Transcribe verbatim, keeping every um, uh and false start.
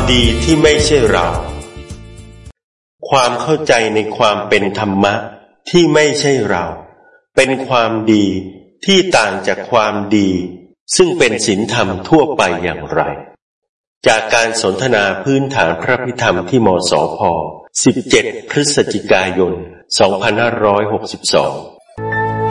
ดีที่ไม่ใช่เราความเข้าใจในความเป็นธรรมะที่ไม่ใช่เราเป็นความดีที่ต่างจากความดีซึ่งเป็นศีลธรรมทั่วไปอย่างไรจากการสนทนาพื้นฐานพระพิธรรมที่มสพสิบเจ็ดพฤศจิกายนสองพันห้าร้อยหกสิบสอง